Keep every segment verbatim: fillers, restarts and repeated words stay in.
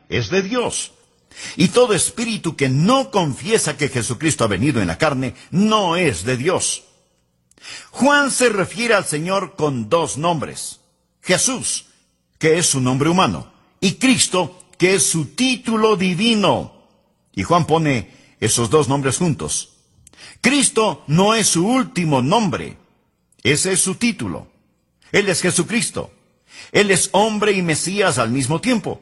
es de Dios. Y todo espíritu que no confiesa que Jesucristo ha venido en la carne, no es de Dios. Juan se refiere al Señor con dos nombres: Jesús, que es su nombre humano, y Cristo, que es su título divino. Y Juan pone esos dos nombres juntos. Cristo no es su último nombre, ese es su título. Él es Jesucristo. Él es hombre y Mesías al mismo tiempo.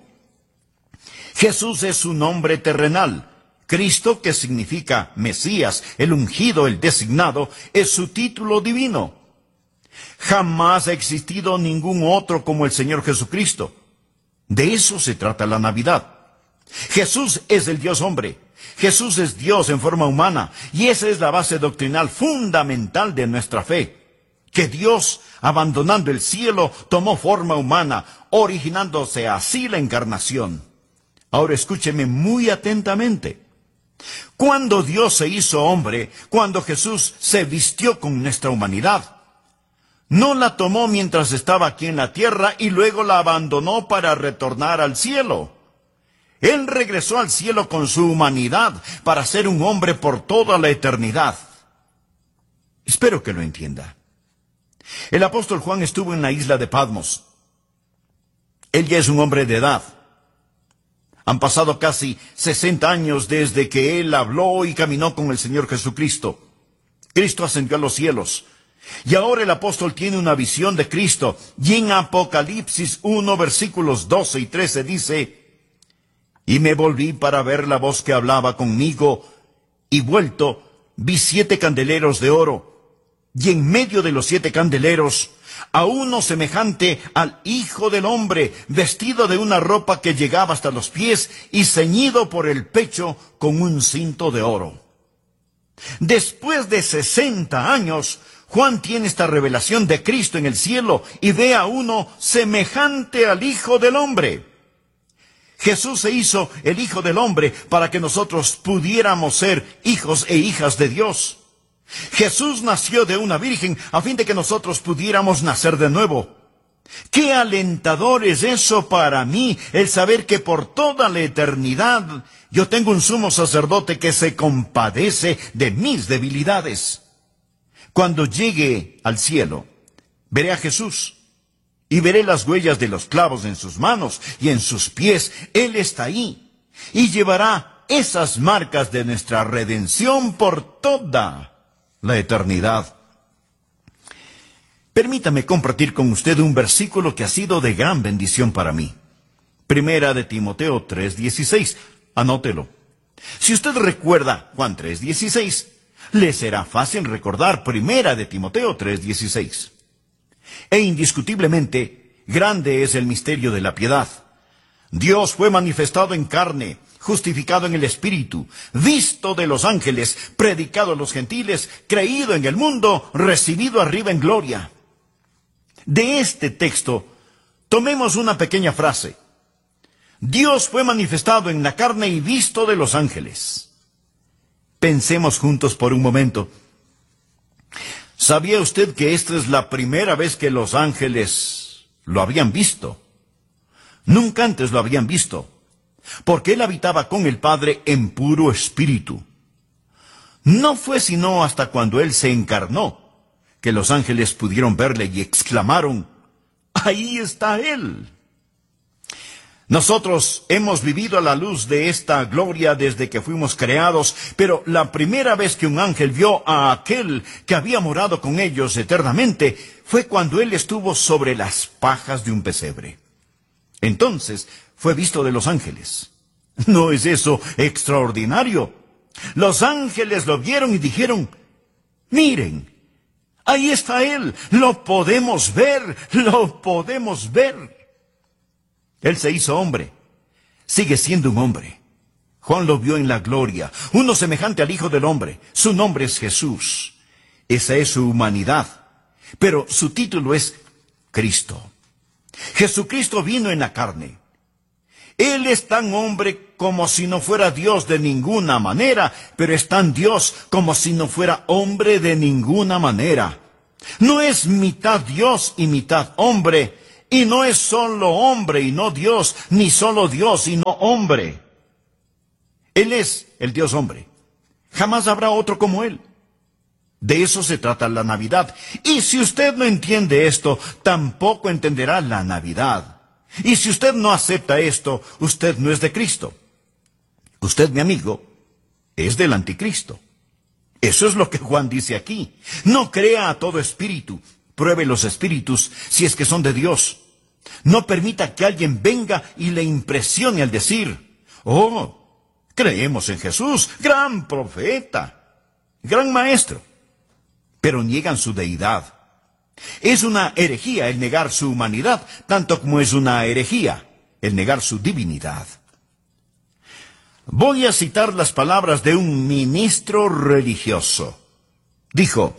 Jesús es su nombre terrenal. Cristo, que significa Mesías, el ungido, el designado, es su título divino. Jamás ha existido ningún otro como el Señor Jesucristo. De eso se trata la Navidad. Jesús es el Dios hombre. Jesús es Dios en forma humana. Y esa es la base doctrinal fundamental de nuestra fe. Que Dios, abandonando el cielo, tomó forma humana, originándose así la encarnación. Ahora escúcheme muy atentamente. Cuando Dios se hizo hombre, cuando Jesús se vistió con nuestra humanidad, no la tomó mientras estaba aquí en la tierra y luego la abandonó para retornar al cielo. Él regresó al cielo con su humanidad para ser un hombre por toda la eternidad. Espero que lo entienda. El apóstol Juan estuvo en la isla de Patmos. Él ya es un hombre de edad. Han pasado casi sesenta años desde que él habló y caminó con el Señor Jesucristo. Cristo ascendió a los cielos. Y ahora el apóstol tiene una visión de Cristo. Y en Apocalipsis uno, versículos doce y trece dice: Y me volví para ver la voz que hablaba conmigo, y vuelto, vi siete candeleros de oro. Y en medio de los siete candeleros, a uno semejante al Hijo del Hombre, vestido de una ropa que llegaba hasta los pies y ceñido por el pecho con un cinto de oro. Después de sesenta años, Juan tiene esta revelación de Cristo en el cielo y ve a uno semejante al Hijo del Hombre. Jesús se hizo el Hijo del Hombre para que nosotros pudiéramos ser hijos e hijas de Dios. Jesús nació de una virgen a fin de que nosotros pudiéramos nacer de nuevo. ¡Qué alentador es eso para mí, el saber que por toda la eternidad yo tengo un sumo sacerdote que se compadece de mis debilidades! Cuando llegue al cielo, veré a Jesús y veré las huellas de los clavos en sus manos y en sus pies. Él está ahí y llevará esas marcas de nuestra redención por toda la eternidad. Permítame compartir con usted un versículo que ha sido de gran bendición para mí. Primera de Timoteo tres dieciséis. Anótelo. Si usted recuerda Juan tres dieciséis, le será fácil recordar Primera de Timoteo tres dieciséis. E indiscutiblemente, grande es el misterio de la piedad. Dios fue manifestado en carne, justificado en el Espíritu, visto de los ángeles, predicado a los gentiles, creído en el mundo, recibido arriba en gloria. De este texto, tomemos una pequeña frase. Dios fue manifestado en la carne y visto de los ángeles. Pensemos juntos por un momento. ¿Sabía usted que esta es la primera vez que los ángeles lo habían visto? Nunca antes lo habían visto, porque él habitaba con el Padre en puro espíritu. No fue sino hasta cuando él se encarnó que los ángeles pudieron verle y exclamaron: ¡ahí está él! Nosotros hemos vivido a la luz de esta gloria desde que fuimos creados, pero la primera vez que un ángel vio a aquel que había morado con ellos eternamente fue cuando él estuvo sobre las pajas de un pesebre. Entonces fue visto de los ángeles. ¿No es eso extraordinario? Los ángeles lo vieron y dijeron: miren, ahí está él, lo podemos ver, lo podemos ver. Él se hizo hombre, sigue siendo un hombre. Juan lo vio en la gloria, uno semejante al Hijo del Hombre. Su nombre es Jesús. Esa es su humanidad, pero su título es Cristo. Jesucristo vino en la carne. Él es tan hombre como si no fuera Dios de ninguna manera, pero es tan Dios como si no fuera hombre de ninguna manera. No es mitad Dios y mitad hombre, Y no es solo hombre y no Dios, ni solo Dios y no hombre. Él es el Dios hombre. Jamás habrá otro como Él. De eso se trata la Navidad. Y si usted no entiende esto, tampoco entenderá la Navidad. Y si usted no acepta esto, usted no es de Cristo. Usted, mi amigo, es del anticristo. Eso es lo que Juan dice aquí. No crea a todo espíritu. Pruebe los espíritus si es que son de Dios. No permita que alguien venga y le impresione al decir, oh, creemos en Jesús, gran profeta, gran maestro. Pero niegan su deidad. Es una herejía el negar su humanidad, tanto como es una herejía el negar su divinidad. Voy a citar las palabras de un ministro religioso. Dijo,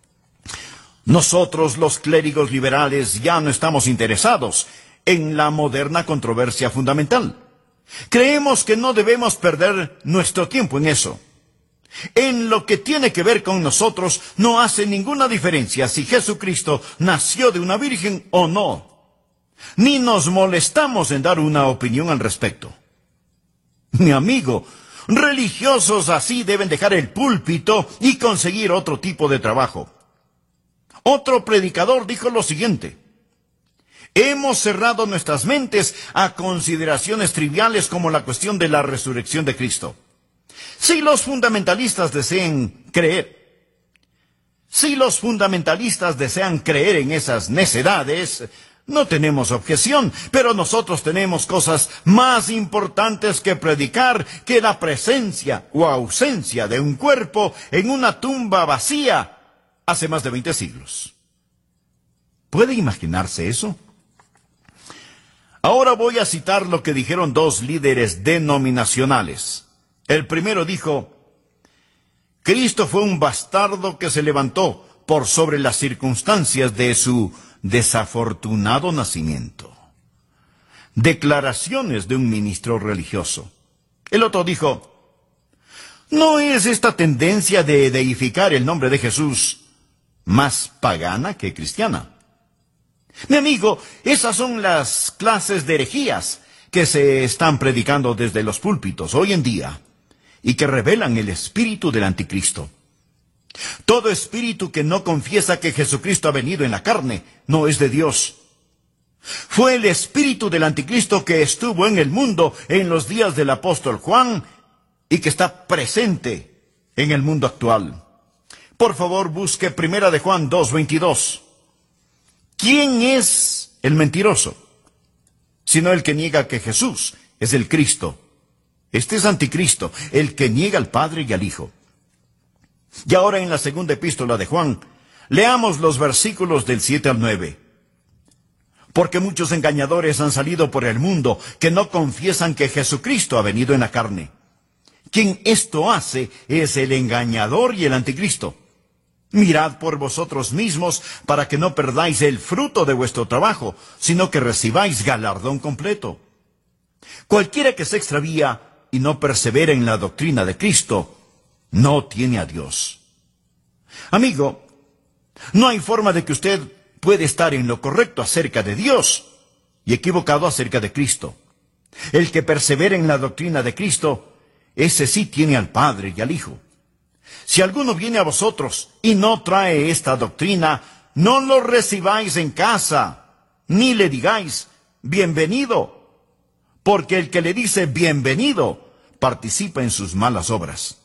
nosotros los clérigos liberales ya no estamos interesados en la moderna controversia fundamental. Creemos que no debemos perder nuestro tiempo en eso. En lo que tiene que ver con nosotros, no hace ninguna diferencia si Jesucristo nació de una virgen o no. Ni nos molestamos en dar una opinión al respecto. Mi amigo, religiosos así deben dejar el púlpito y conseguir otro tipo de trabajo. Otro predicador dijo lo siguiente: hemos cerrado nuestras mentes a consideraciones triviales como la cuestión de la resurrección de Cristo. Si los fundamentalistas desean creer, si los fundamentalistas desean creer en esas necedades, no tenemos objeción, pero nosotros tenemos cosas más importantes que predicar que la presencia o ausencia de un cuerpo en una tumba vacía hace más de veinte siglos. ¿Puede imaginarse eso? Ahora voy a citar lo que dijeron dos líderes denominacionales. El primero dijo, Cristo fue un bastardo que se levantó por sobre las circunstancias de su desafortunado nacimiento. Declaraciones de un ministro religioso. El otro dijo, ¿no es esta tendencia de deificar el nombre de Jesús más pagana que cristiana? Mi amigo, esas son las clases de herejías que se están predicando desde los púlpitos hoy en día y que revelan el espíritu del anticristo. Todo espíritu que no confiesa que Jesucristo ha venido en la carne no es de Dios. Fue el espíritu del anticristo que estuvo en el mundo en los días del apóstol Juan y que está presente en el mundo actual. Por favor, busque Primera de Juan dos veintidós. ¿Quién es el mentiroso? Sino el que niega que Jesús es el Cristo. Este es anticristo, el que niega al Padre y al Hijo. Y ahora en la segunda epístola de Juan, leamos los versículos del siete al nueve. Porque muchos engañadores han salido por el mundo que no confiesan que Jesucristo ha venido en la carne. Quien esto hace es el engañador y el anticristo. Mirad por vosotros mismos para que no perdáis el fruto de vuestro trabajo, sino que recibáis galardón completo. Cualquiera que se extravía y no persevera en la doctrina de Cristo, no tiene a Dios. Amigo, no hay forma de que usted puede estar en lo correcto acerca de Dios y equivocado acerca de Cristo. El que persevera en la doctrina de Cristo, ese sí tiene al Padre y al Hijo. Si alguno viene a vosotros y no trae esta doctrina, no lo recibáis en casa, ni le digáis, bienvenido, porque el que le dice bienvenido, participa en sus malas obras.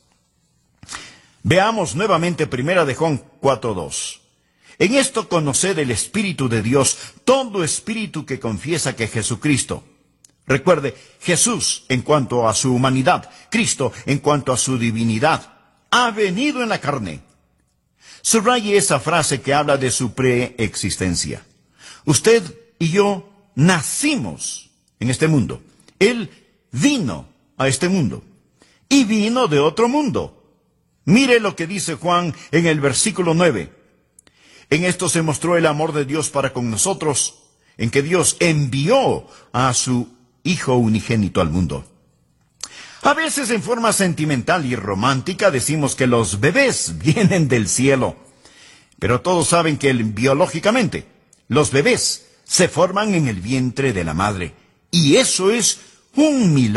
Veamos nuevamente Primera de Juan cuatro dos. En esto conoced el Espíritu de Dios, todo espíritu que confiesa que Jesucristo. Recuerde, Jesús en cuanto a su humanidad, Cristo en cuanto a su divinidad, ha venido en la carne. Subraye esa frase que habla de su preexistencia. Usted y yo nacimos en este mundo. Él vino a este mundo y vino de otro mundo. Mire lo que dice Juan en el versículo nueve. En esto se mostró el amor de Dios para con nosotros, en que Dios envió a su Hijo unigénito al mundo. A veces en forma sentimental y romántica decimos que los bebés vienen del cielo, pero todos saben que biológicamente los bebés se forman en el vientre de la madre. Y eso es un milagro.